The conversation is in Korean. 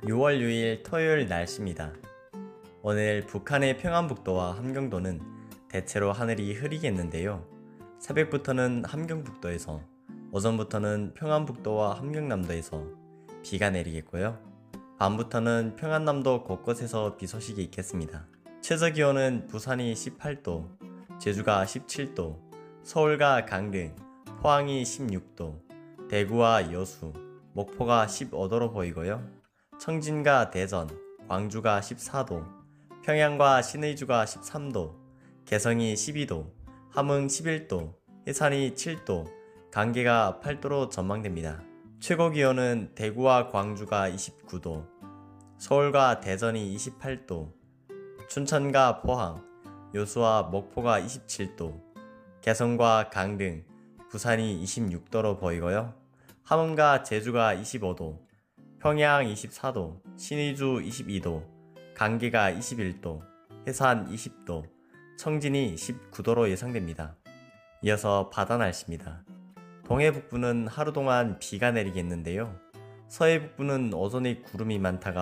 6월 6일 토요일 날씨입니다. 오늘 북한의 평안북도와 함경도는 대체로 하늘이 흐리겠는데요. 새벽부터는 함경북도에서, 오전부터는 평안북도와 함경남도에서 비가 내리겠고요. 밤부터는 평안남도 곳곳에서 비 소식이 있겠습니다. 최저기온은 부산이 18도, 제주가 17도, 서울과 강릉, 포항이 16도, 대구와 여수, 목포가 15도로 보이고요. 청진과 대전, 광주가 14도, 평양과 신의주가 13도, 개성이 12도, 함흥 11도, 해산이 7도, 강계가 8도로 전망됩니다. 최고기온은 대구와 광주가 29도, 서울과 대전이 28도, 춘천과 포항, 여수와 목포가 27도, 개성과 강릉, 부산이 26도로 보이고요. 함흥과 제주가 25도, 평양 24도, 신의주 22도, 강계가 21도, 해산 20도, 청진이 19도로 예상됩니다. 이어서 바다 날씨입니다. 동해 북부는 하루 동안 비가 내리겠는데요. 서해 북부는 오전에 구름이 많다가